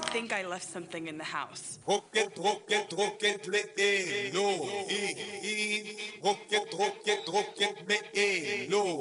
think I left something in the house. Rocket, rocket, rocket, me, no, rocket, rocket, rocket, me, no.